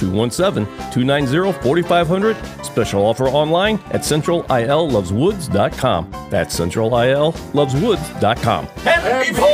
217-290-4500. Special offer online at centralilloveswoods.com. That's centralilloveswoods.com. And before